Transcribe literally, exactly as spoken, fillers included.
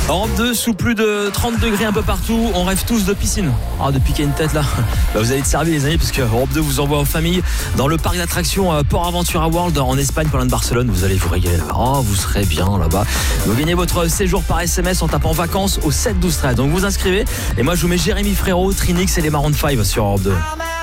Europe deux, sous plus de trente degrés un peu partout, on rêve tous de piscine. Ah, de piquer une tête là, bah, vous allez être servis les amis, parce que Europe deux vous envoie en famille dans le parc d'attractions Port Aventura World en Espagne, pas loin de Barcelone. Vous allez vous régaler là-bas. Oh, vous serez bien là-bas. Vous gagnez votre séjour par S M S en tapant vacances au sept douze treize. Donc vous inscrivez et moi je vous mets Jérémy Frérot, Trinix et les Maroon cinq sur Europe deux.